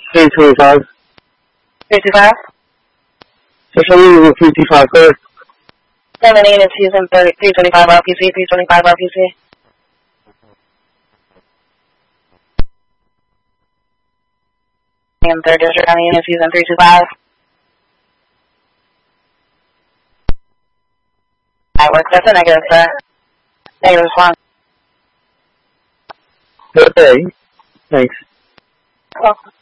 325. 325? Just a little 325, sir. 7 units using 325 RPC, 325 RPC. And 3rd District, 9 units using 325. That works. That's a negative, sir. Negative response. Okay. Thanks. Welcome.